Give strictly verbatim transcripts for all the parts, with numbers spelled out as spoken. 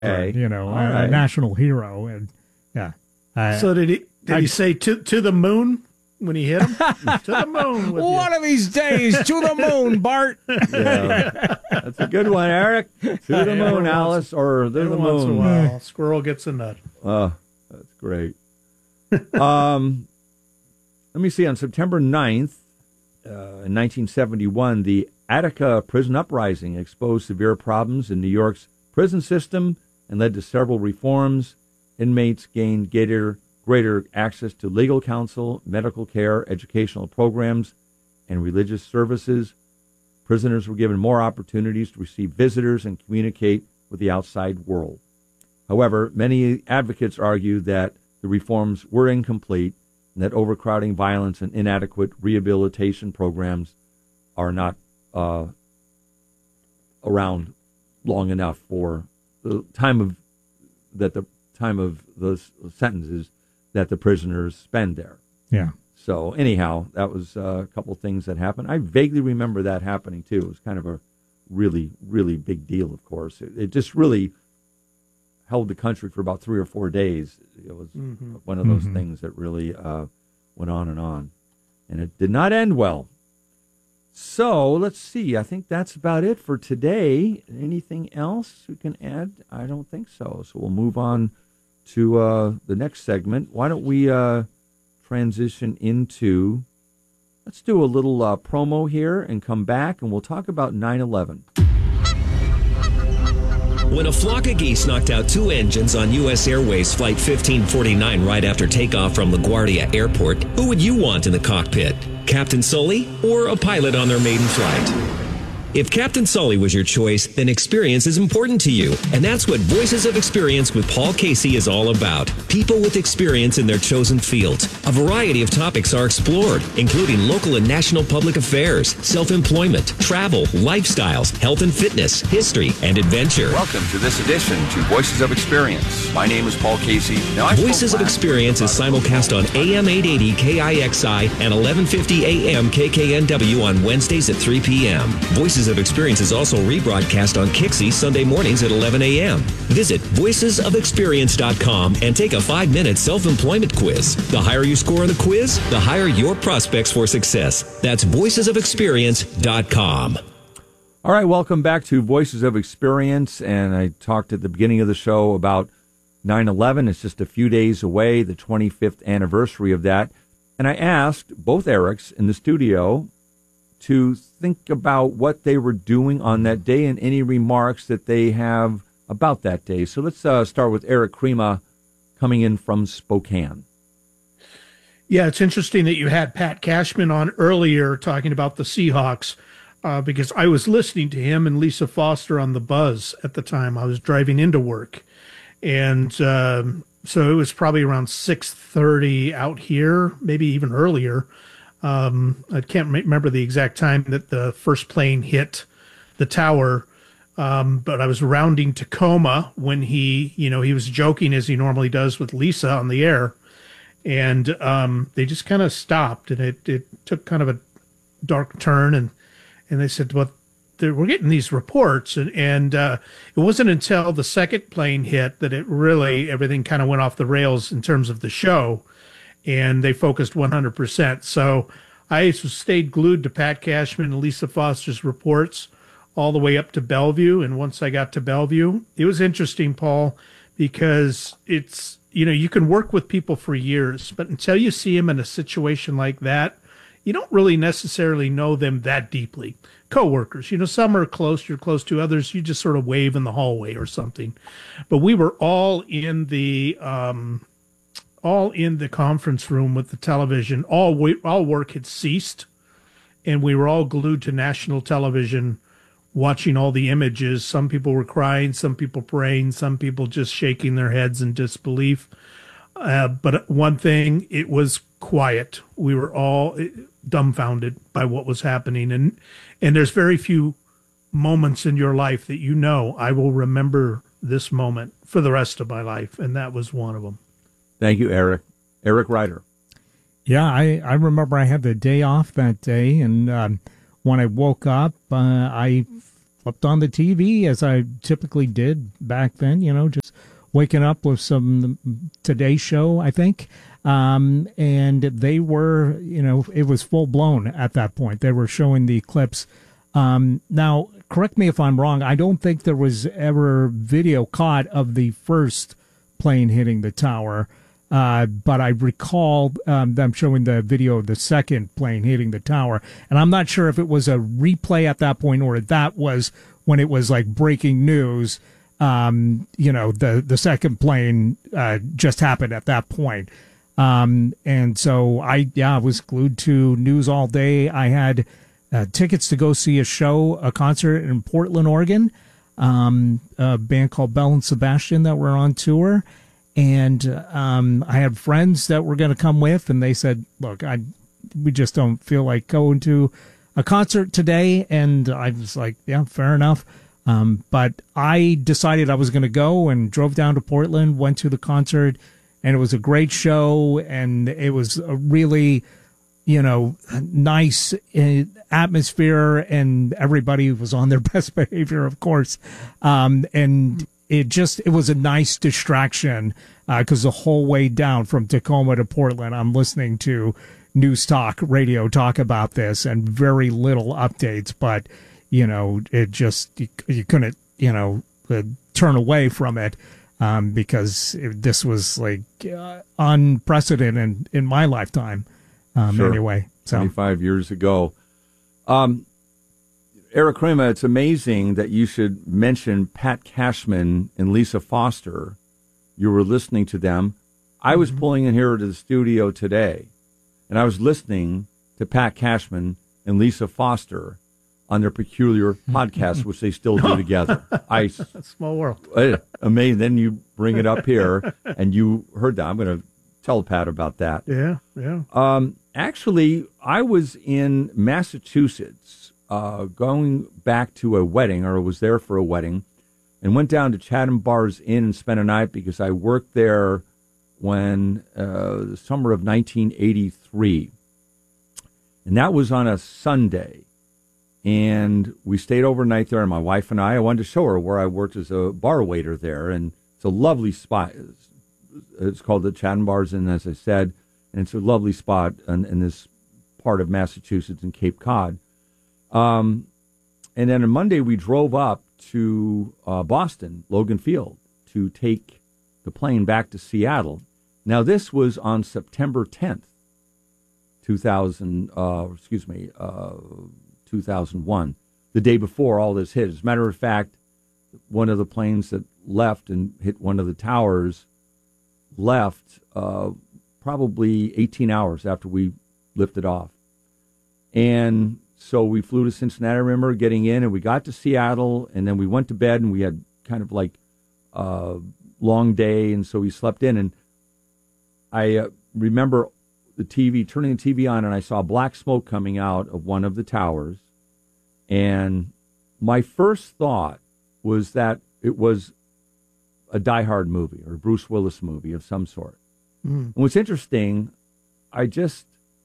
Okay. you know, All a, right. a national hero. And yeah. I, So did he? Did I- he say to to the moon when he hit him? To the moon with One you. of these days, to the moon, Bart. Yeah. That's a good one, Eric. To the moon, Every Alice, or to the Every once in a moon. while, squirrel gets a nut. Oh, that's great. um, let me see. On September ninth, uh, in nineteen seventy-one, the Attica prison uprising exposed severe problems in New York's prison system and led to several reforms. Inmates gained greater, greater access to legal counsel, medical care, educational programs, and religious services. Prisoners were given more opportunities to receive visitors and communicate with the outside world. However, many advocates argue that the reforms were incomplete and that overcrowding, violence, and inadequate rehabilitation programs are not uh, around long enough for the time of that the time of the sentences that the prisoners spend there. Yeah. So anyhow, that was uh, a couple of things that happened. I vaguely remember that happening too. It was kind of a really, really big deal. Of course, it, it just really held the country for about three or four days. It was Mm-hmm. one of those Mhm. things that really uh, went on and on, and it did not end well. So let's see. I think that's about it for today. Anything else we can add? I don't think so. So we'll move on to uh, the next segment. Why don't we uh, transition into, let's do a little uh, promo here and come back, and we'll talk about nine eleven. When a flock of geese knocked out two engines on U S Airways Flight fifteen forty-nine right after takeoff from LaGuardia Airport, who would you want in the cockpit? Captain Sully or a pilot on their maiden flight? If Captain Sully was your choice, then experience is important to you. And that's what Voices of Experience with Paul Casey is all about. People with experience in their chosen fields. A variety of topics are explored, including local and national public affairs, self-employment, travel, lifestyles, health and fitness, history, and adventure. Welcome to this edition to Voices of Experience. My name is Paul Casey. Now, I Voices spoke of last Experience week is about a simulcast on A M eight eighty K I X I and eleven fifty A M K K N W on Wednesdays at three p.m. Voices of Experience is also rebroadcast on Kixie Sunday mornings at eleven a.m. Visit voices of experience dot com and take a five-minute self-employment quiz. The higher you score on the quiz, the higher your prospects for success. That's voices of experience dot com. All right, welcome back to Voices of Experience. And I talked at the beginning of the show about nine eleven. It's just a few days away, the twenty-fifth anniversary of that. And I asked both Erics in the studio to think about what they were doing on that day and any remarks that they have about that day. So let's uh, start with Eric Crema coming in from Spokane. Yeah, it's interesting that you had Pat Cashman on earlier talking about the Seahawks uh, because I was listening to him and Lisa Foster on the Buzz at the time. I was driving into work. And um, so it was probably around six thirty out here, maybe even earlier. Um, I can't remember the exact time that the first plane hit the tower, um, but I was rounding Tacoma when he, you know, he was joking as he normally does with Lisa on the air, and um, they just kind of stopped, and it, it took kind of a dark turn, and and they said, well, we're getting these reports, and and uh, it wasn't until the second plane hit that it really everything kind of went off the rails in terms of the show. And they focused one hundred percent. So I stayed glued to Pat Cashman and Lisa Foster's reports all the way up to Bellevue. And once I got to Bellevue, it was interesting, Paul, because it's, you know, you can work with people for years, but until you see them in a situation like that, you don't really necessarily know them that deeply. Coworkers, you know, some are close, you're close to, others you just sort of wave in the hallway or something. But we were all in the, um, all in the conference room with the television. All we, all work had ceased, and we were all glued to national television watching all the images. Some people were crying, some people praying, some people just shaking their heads in disbelief. Uh, but one thing, it was quiet. We were all dumbfounded by what was happening. And, and there's very few moments in your life that you know, I will remember this moment for the rest of my life. And that was one of them. Thank you, Eric. Eric Ryder. Yeah, I, I remember I had the day off that day, and um, when I woke up, uh, I flipped on the T V as I typically did back then, you know, just waking up with some Today Show, I think. Um, and they were, you know, it was full blown at that point. They were showing the clips. Um, now, correct me if I'm wrong. I don't think there was ever video caught of the first plane hitting the tower. Uh, but I recall um, them showing the video of the second plane hitting the tower. And I'm not sure if it was a replay at that point or that was when it was like breaking news. Um, you know, the, the second plane uh, just happened at that point. Um, and so I, yeah, I was glued to news all day. I had uh, tickets to go see a show, a concert in Portland, Oregon, um, a band called Belle and Sebastian that were on tour. And um, I had friends that were going to come with, and they said, look, I we just don't feel like going to a concert today. And I was like, yeah, fair enough. Um, but I decided I was going to go and drove down to Portland, went to the concert, and it was a great show. And it was a really, you know, nice uh, atmosphere, and everybody was on their best behavior, of course. Um, and It just, it was a nice distraction because uh, the whole way down from Tacoma to Portland, I'm listening to news talk, radio talk about this and very little updates. But, you know, it just, you, you couldn't, you know, uh, turn away from it um, because it, this was like uh, unprecedented in, in my lifetime um, sure. anyway. So twenty-five years ago. Um, Eric Krema, it's amazing that you should mention Pat Cashman and Lisa Foster. You were listening to them. I was mm-hmm. pulling in here to the studio today, and I was listening to Pat Cashman and Lisa Foster on their peculiar podcast, which they still do together. I Small world. Amazing. Then you bring it up here, and you heard that. I'm going to tell Pat about that. Yeah, yeah. Um, actually, I was in Massachusetts. Uh, going back to a wedding, or was there for a wedding, and went down to Chatham Bars Inn and spent a night because I worked there when uh, the summer of nineteen eighty-three. And that was on a Sunday. And we stayed overnight there, and my wife and I, I wanted to show her where I worked as a bar waiter there. And it's a lovely spot. It's, it's called the Chatham Bars Inn, as I said, and it's a lovely spot in, in this part of Massachusetts in Cape Cod. Um, and then on Monday, we drove up to uh, Boston, Logan Field, to take the plane back to Seattle. Now, this was on September tenth, two thousand, uh, excuse me, uh, two thousand one, the day before all this hit. As a matter of fact, one of the planes that left and hit one of the towers left uh, probably eighteen hours after we lifted off. And so we flew to Cincinnati, I remember getting in, and we got to Seattle, and then we went to bed, and we had kind of like a long day, and so we slept in. And I uh, remember the T V, turning the T V on, and I saw black smoke coming out of one of the towers. And my first thought was that it was a Die Hard movie or a Bruce Willis movie of some sort. Mm. And what's interesting, I just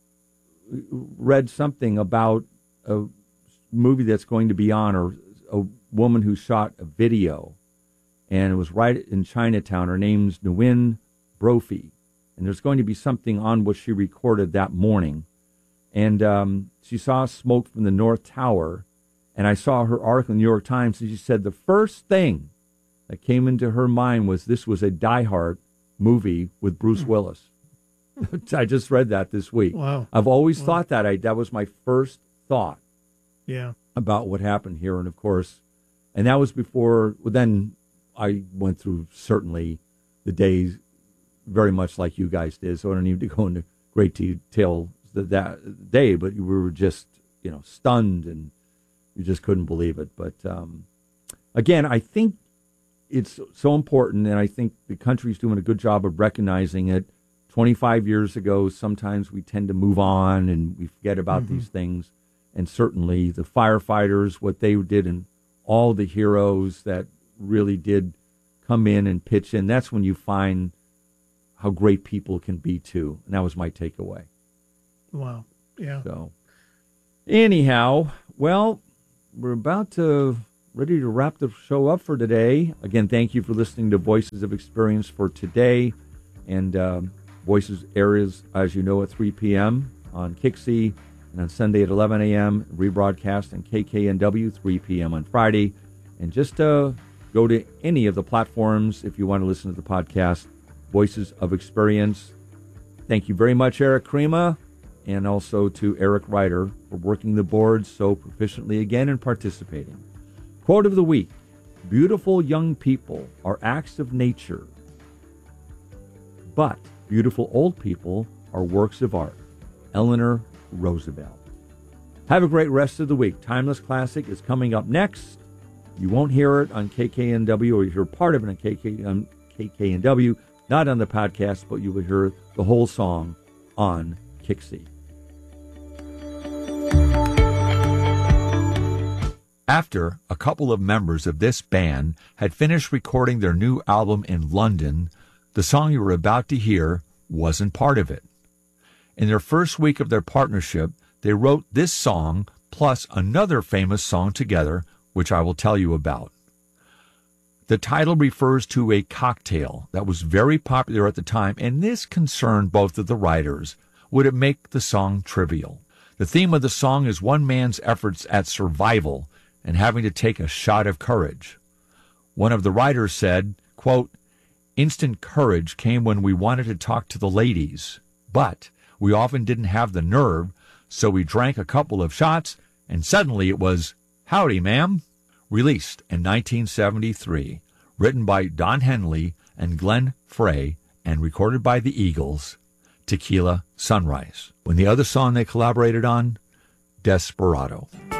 read something about a movie that's going to be on, or a woman who shot a video, and it was right in Chinatown. Her name's Nguyen Brophy, and there's going to be something on what she recorded that morning. And um, she saw smoke from the North Tower, and I saw her article in the New York Times, and she said the first thing that came into her mind was this was a Die Hard movie with Bruce Willis. I just read that this week. Wow. I've always wow. thought that. I that was my first thought yeah. about what happened here. And, of course, and that was before, well, then I went through certainly the days very much like you guys did, so I don't need to go into great detail that, that day, but we were just, you know, stunned, and you just couldn't believe it. But, um, again, I think it's so important, and I think the country's doing a good job of recognizing it. twenty-five years ago, sometimes we tend to move on and we forget about mm-hmm. these things. And certainly the firefighters, what they did, and all the heroes that really did come in and pitch in, that's when you find how great people can be, too. And that was my takeaway. Wow. Yeah. So, anyhow, well, we're about to ready to wrap the show up for today. Again, thank you for listening to Voices of Experience for today. And uh, Voices airs, as you know, at three p.m. on Kixie, and on Sunday at eleven a.m., rebroadcast on K K N W, three p.m. on Friday. And just uh, go to any of the platforms if you want to listen to the podcast, Voices of Experience. Thank you very much, Eric Crema, and also to Eric Ryder for working the boards so proficiently again and participating. Quote of the week: beautiful young people are acts of nature, but beautiful old people are works of art. Eleanor Roosevelt. Have a great rest of the week. Timeless Classic is coming up next. You won't hear it on K K N W, or you're part of it on K K, on K K N W, not on the podcast, but you will hear the whole song on Kixie. After a couple of members of this band had finished recording their new album in London, the song you were about to hear wasn't part of it. In their first week of their partnership, they wrote this song plus another famous song together, which I will tell you about. The title refers to a cocktail that was very popular at the time, and this concerned both of the writers. Would it make the song trivial? The theme of the song is one man's efforts at survival and having to take a shot of courage. One of the writers said, quote, "Instant courage came when we wanted to talk to the ladies, but we often didn't have the nerve, so we drank a couple of shots, and suddenly it was, 'Howdy, ma'am.'" Released in nineteen seventy-three, written by Don Henley and Glenn Frey, and recorded by the Eagles, Tequila Sunrise. When the other song they collaborated on, Desperado.